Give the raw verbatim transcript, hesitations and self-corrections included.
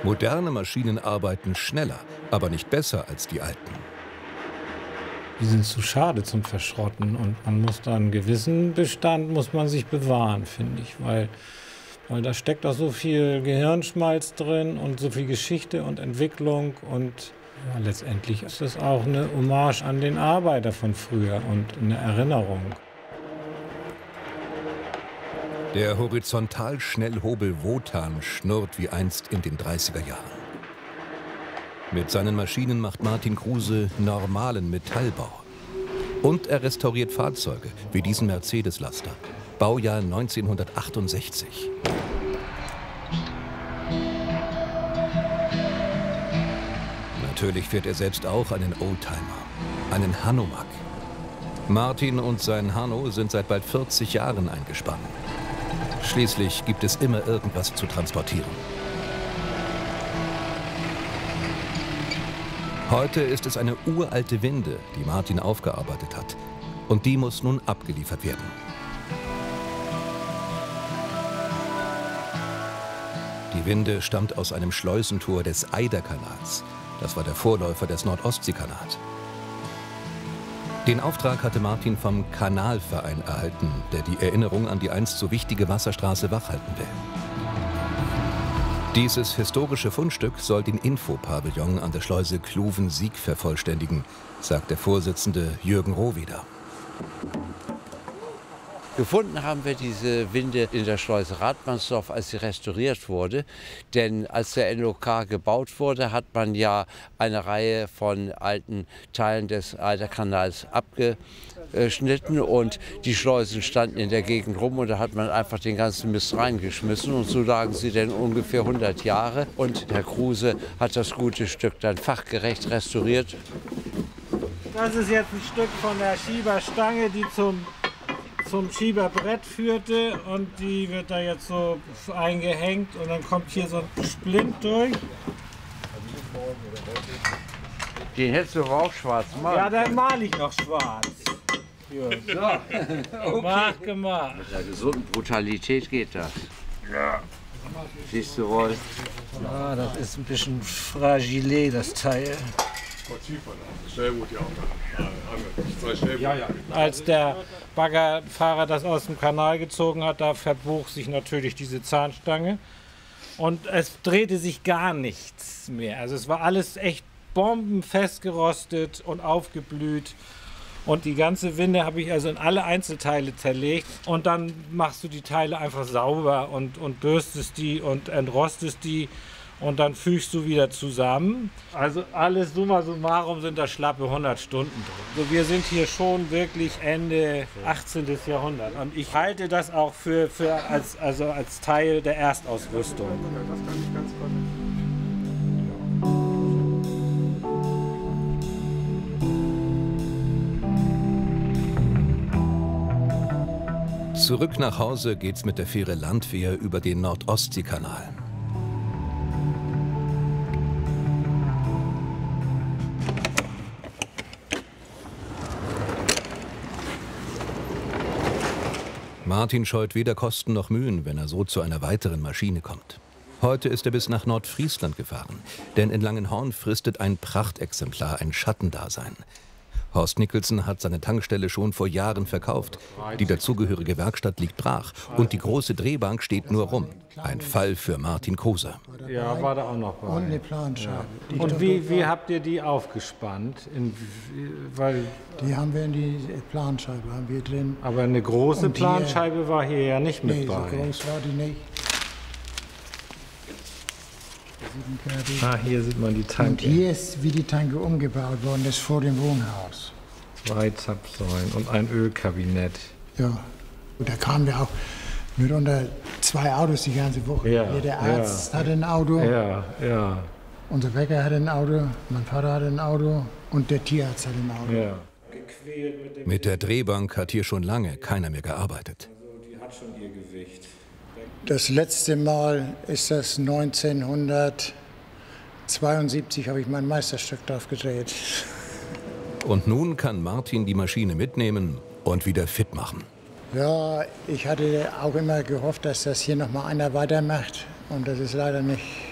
Moderne Maschinen arbeiten schneller, aber nicht besser als die alten. Die sind zu schade zum Verschrotten und man muss da einen gewissen Bestand muss man sich bewahren, finde ich, weil, weil da steckt auch so viel Gehirnschmalz drin und so viel Geschichte und Entwicklung und ja, letztendlich ist es auch eine Hommage an den Arbeiter von früher und eine Erinnerung. Der Horizontalschnellhobel Wotan schnurrt wie einst in den dreißiger Jahren. Mit seinen Maschinen macht Martin Kruse normalen Metallbau. Und er restauriert Fahrzeuge, wie diesen Mercedes-Laster, Baujahr neunzehnhundertachtundsechzig. Natürlich fährt er selbst auch einen Oldtimer, einen Hanomag. Martin und sein Hano sind seit bald vierzig Jahren eingespannt. Schließlich gibt es immer irgendwas zu transportieren. Heute ist es eine uralte Winde, die Martin aufgearbeitet hat. Und die muss nun abgeliefert werden. Die Winde stammt aus einem Schleusentor des Eiderkanals. Das war der Vorläufer des Nordostseekanals. Den Auftrag hatte Martin vom Kanalverein erhalten, der die Erinnerung an die einst so wichtige Wasserstraße wachhalten will. Dieses historische Fundstück soll den Infopavillon an der Schleuse Kluven-Sieg vervollständigen, sagt der Vorsitzende Jürgen Rohweder. Gefunden haben wir diese Winde in der Schleuse Radmannsdorf, als sie restauriert wurde. Denn als der N O K gebaut wurde, hat man ja eine Reihe von alten Teilen des Eiderkanals abgeschnitten und die Schleusen standen in der Gegend rum und da hat man einfach den ganzen Mist reingeschmissen und so lagen sie denn ungefähr hundert Jahre. Und Herr Kruse hat das gute Stück dann fachgerecht restauriert. Das ist jetzt ein Stück von der Schieberstange, die zum zum Schieberbrett führte und die wird da jetzt so eingehängt und dann kommt hier so ein Splint durch. Den hättest du auch schwarz malen. Ja, dann male ich noch schwarz. Ja. Okay. Mach gemacht. Mit der gesunden Brutalität geht das. Ja. Siehst du, Rolf? Ja, das ist ein bisschen fragile, das Teil. Als der Baggerfahrer das aus dem Kanal gezogen hat, da verbog sich natürlich diese Zahnstange und es drehte sich gar nichts mehr. Also es war alles echt bombenfest gerostet und aufgeblüht. Und die ganze Winde habe ich also in alle Einzelteile zerlegt und dann machst du die Teile einfach sauber und, und bürstest die und entrostest die. Und dann fügst du wieder zusammen. Also alles summa summarum sind da schlappe hundert Stunden drin. Also wir sind hier schon wirklich Ende achtzehnten Jahrhundert. Und ich halte das auch für, für als, also als Teil der Erstausrüstung. Zurück nach Hause geht's mit der Fähre Landwehr über den Nordostseekanal. Martin scheut weder Kosten noch Mühen, wenn er so zu einer weiteren Maschine kommt. Heute ist er bis nach Nordfriesland gefahren, denn in Langenhorn fristet ein Prachtexemplar ein Schattendasein. Horst Nicholson hat seine Tankstelle schon vor Jahren verkauft. Die dazugehörige Werkstatt liegt brach und die große Drehbank steht nur rum. Ein Fall für Martin Kruse. Ja, war da auch noch bei. Und eine Planscheibe. Ja. Und wie, wie habt ihr die aufgespannt? In, weil die haben wir in die Planscheibe haben wir drin. Aber eine große Und die, Planscheibe war hier ja nicht mit nee, bei. so groß war die nicht. Ah, hier sieht man die Tanke. Und hier ist, wie die Tanke umgebaut worden ist, vor dem Wohnhaus. Zwei Zapfsäulen und ein Ölkabinett. Ja, und da kamen wir auch mit unter zwei Autos die ganze Woche. Ja, der Arzt ja. hatte ein Auto, Ja, ja, unser Bäcker hatte ein Auto, mein Vater hatte ein Auto und der Tierarzt hatte ein Auto. ja. Mit der Drehbank hat hier schon lange keiner mehr gearbeitet. Also die hat schon ihr Gewicht. Das letzte Mal ist das neunzehnhundertzweiundsiebzig, habe ich mein Meisterstück drauf gedreht. Und nun kann Martin die Maschine mitnehmen und wieder fit machen. Ja, ich hatte auch immer gehofft, dass das hier noch mal einer weitermacht. Und das ist leider nicht